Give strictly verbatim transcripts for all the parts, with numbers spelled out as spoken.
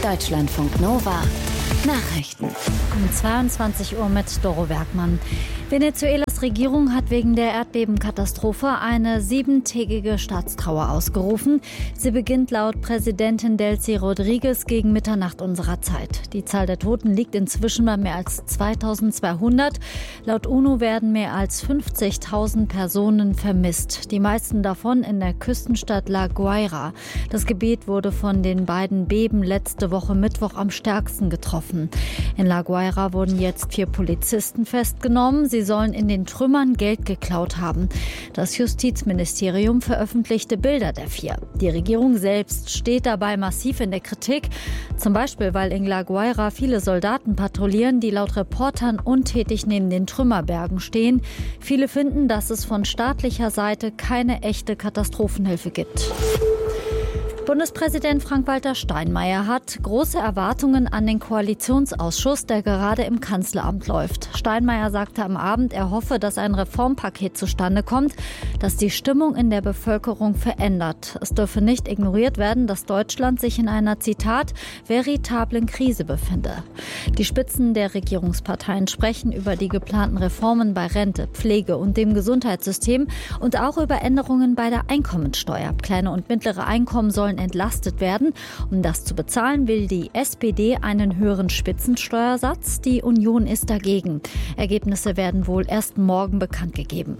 Deutschlandfunk Nova Nachrichten. Um zweiundzwanzig Uhr mit Doro Bergmann. Venezuelas Regierung hat wegen der Erdbebenkatastrophe eine siebentägige Staatstrauer ausgerufen. Sie beginnt laut Präsidentin Delcy Rodriguez gegen Mitternacht unserer Zeit. Die Zahl der Toten liegt inzwischen bei mehr als zweitausendzweihundert. Laut UNO werden mehr als fünfzigtausend Personen vermisst. Die meisten davon in der Küstenstadt La Guaira. Das Gebiet wurde von den beiden Beben letzte Woche Mittwoch am stärksten getroffen. In La Guaira wurden jetzt vier Polizisten festgenommen. Sie sollen in den Trümmern Geld geklaut haben. Das Justizministerium veröffentlichte Bilder der vier. Die Regierung selbst steht dabei massiv in der Kritik. Zum Beispiel, weil in La Guaira viele Soldaten patrouillieren, die laut Reportern untätig neben den Trümmerbergen stehen. Viele finden, dass es von staatlicher Seite keine echte Katastrophenhilfe gibt. Bundespräsident Frank-Walter Steinmeier hat große Erwartungen an den Koalitionsausschuss, der gerade im Kanzleramt läuft. Steinmeier sagte am Abend, er hoffe, dass ein Reformpaket zustande kommt, das die Stimmung in der Bevölkerung verändert. Es dürfe nicht ignoriert werden, dass Deutschland sich in einer, Zitat, veritablen Krise befinde. Die Spitzen der Regierungsparteien sprechen über die geplanten Reformen bei Rente, Pflege und dem Gesundheitssystem und auch über Änderungen bei der Einkommensteuer. Kleine und mittlere Einkommen sollen entlastet werden. Um das zu bezahlen, will die S P D einen höheren Spitzensteuersatz. Die Union ist dagegen. Ergebnisse werden wohl erst morgen bekannt gegeben.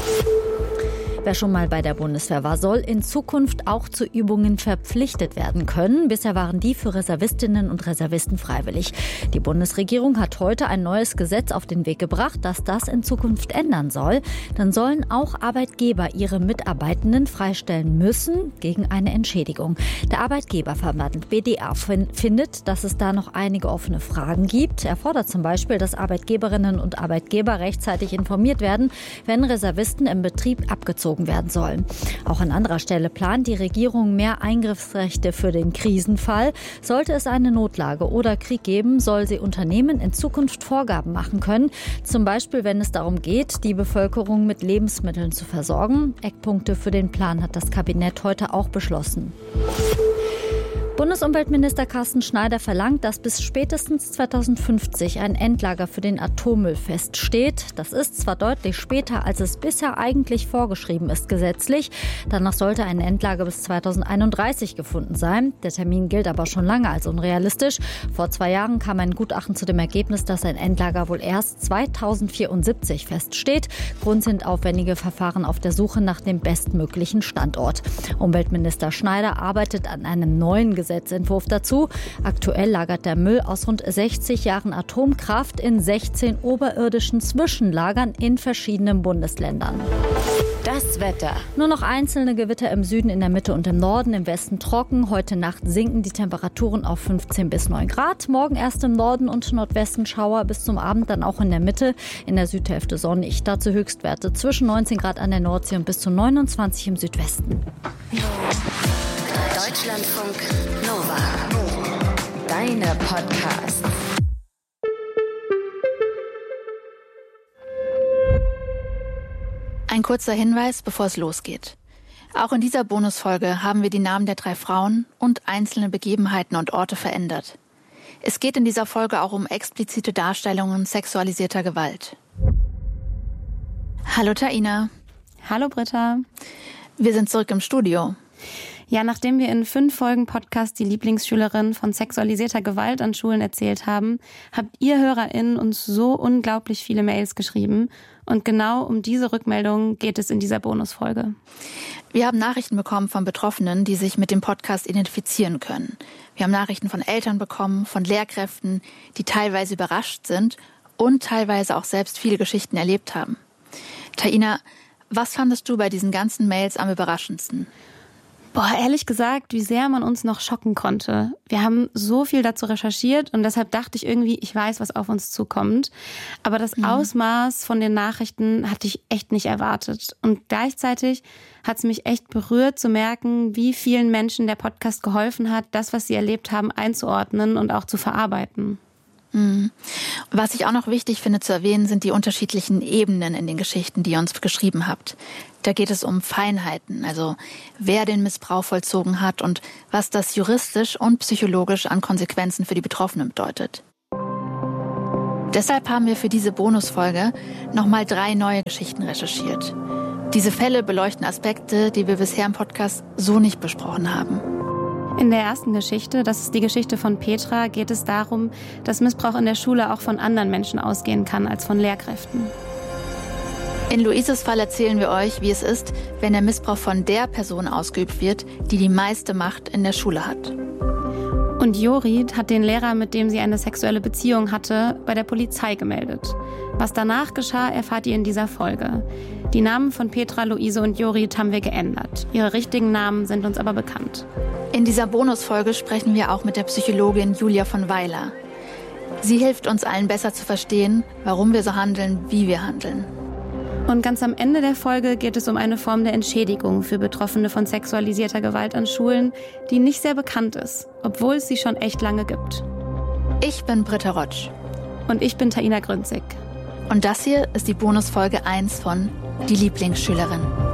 Wer schon mal bei der Bundeswehr war, soll in Zukunft auch zu Übungen verpflichtet werden können. Bisher waren die für Reservistinnen und Reservisten freiwillig. Die Bundesregierung hat heute ein neues Gesetz auf den Weg gebracht, das das in Zukunft ändern soll. Dann sollen auch Arbeitgeber ihre Mitarbeitenden freistellen müssen gegen eine Entschädigung. Der Arbeitgeberverband B D A findet, dass es da noch einige offene Fragen gibt. Er fordert zum Beispiel, dass Arbeitgeberinnen und Arbeitgeber rechtzeitig informiert werden, wenn Reservisten im Betrieb abgezogen werden sollen. Auch an anderer Stelle plant die Regierung mehr Eingriffsrechte für den Krisenfall. Sollte es eine Notlage oder Krieg geben, soll sie Unternehmen in Zukunft Vorgaben machen können. Zum Beispiel, wenn es darum geht, die Bevölkerung mit Lebensmitteln zu versorgen. Eckpunkte für den Plan hat das Kabinett heute auch beschlossen. Bundesumweltminister Carsten Schneider verlangt, dass bis spätestens zweitausendfünfzig ein Endlager für den Atommüll feststeht. Das ist zwar deutlich später, als es bisher eigentlich vorgeschrieben ist gesetzlich. Danach sollte ein Endlager bis zweitausendeinunddreißig gefunden sein. Der Termin gilt aber schon lange als unrealistisch. Vor zwei Jahren kam ein Gutachten zu dem Ergebnis, dass ein Endlager wohl erst zweitausendvierundsiebzig feststeht. Grund sind aufwendige Verfahren auf der Suche nach dem bestmöglichen Standort. Umweltminister Schneider arbeitet an einem neuen Gesetz. Gesetzentwurf dazu. Aktuell lagert der Müll aus rund sechzig Jahren Atomkraft in sechzehn oberirdischen Zwischenlagern in verschiedenen Bundesländern. Das Wetter. Nur noch einzelne Gewitter im Süden, in der Mitte und im Norden, im Westen trocken. Heute Nacht sinken die Temperaturen auf fünfzehn bis neun Grad. Morgen erst im Norden und Nordwesten Schauer, bis zum Abend dann auch in der Mitte. In der Südhälfte sonnig. Dazu Höchstwerte zwischen neunzehn Grad an der Nordsee und bis zu neunundzwanzig im Südwesten. Deutschlandfunk Nova. Deine Podcasts. Ein kurzer Hinweis, bevor es losgeht. Auch in dieser Bonusfolge haben wir die Namen der drei Frauen und einzelne Begebenheiten und Orte verändert. Es geht in dieser Folge auch um explizite Darstellungen sexualisierter Gewalt. Hallo Taina. Hallo Britta. Wir sind zurück im Studio. Ja, nachdem wir in fünf Folgen Podcast die Lieblingsschülerin von sexualisierter Gewalt an Schulen erzählt haben, habt ihr HörerInnen uns so unglaublich viele Mails geschrieben. Und genau um diese Rückmeldungen geht es in dieser Bonusfolge. Wir haben Nachrichten bekommen von Betroffenen, die sich mit dem Podcast identifizieren können. Wir haben Nachrichten von Eltern bekommen, von Lehrkräften, die teilweise überrascht sind und teilweise auch selbst viele Geschichten erlebt haben. Taina, was fandest du bei diesen ganzen Mails am überraschendsten? Boah, ehrlich gesagt, wie sehr man uns noch schocken konnte. Wir haben so viel dazu recherchiert und deshalb dachte ich irgendwie, ich weiß, was auf uns zukommt. Aber das mhm. Ausmaß von den Nachrichten hatte ich echt nicht erwartet. Und gleichzeitig hat es mich echt berührt zu merken, wie vielen Menschen der Podcast geholfen hat, das, was sie erlebt haben, einzuordnen und auch zu verarbeiten. Was ich auch noch wichtig finde zu erwähnen, sind die unterschiedlichen Ebenen in den Geschichten, die ihr uns geschrieben habt. Da geht es um Feinheiten, also wer den Missbrauch vollzogen hat und was das juristisch und psychologisch an Konsequenzen für die Betroffenen bedeutet. Deshalb haben wir für diese Bonusfolge nochmal drei neue Geschichten recherchiert. Diese Fälle beleuchten Aspekte, die wir bisher im Podcast so nicht besprochen haben. In der ersten Geschichte, das ist die Geschichte von Petra, geht es darum, dass Missbrauch in der Schule auch von anderen Menschen ausgehen kann als von Lehrkräften. In Luises Fall erzählen wir euch, wie es ist, wenn der Missbrauch von der Person ausgeübt wird, die die meiste Macht in der Schule hat. Und Jorit hat den Lehrer, mit dem sie eine sexuelle Beziehung hatte, bei der Polizei gemeldet. Was danach geschah, erfahrt ihr in dieser Folge. Die Namen von Petra, Luise und Jorit haben wir geändert. Ihre richtigen Namen sind uns aber bekannt. In dieser Bonusfolge sprechen wir auch mit der Psychologin Julia von Weiler. Sie hilft uns allen besser zu verstehen, warum wir so handeln, wie wir handeln. Und ganz am Ende der Folge geht es um eine Form der Entschädigung für Betroffene von sexualisierter Gewalt an Schulen, die nicht sehr bekannt ist, obwohl es sie schon echt lange gibt. Ich bin Britta Rotsch. Und ich bin Taina Grünzig. Und das hier ist die Bonusfolge eins von Die Lieblingsschülerin.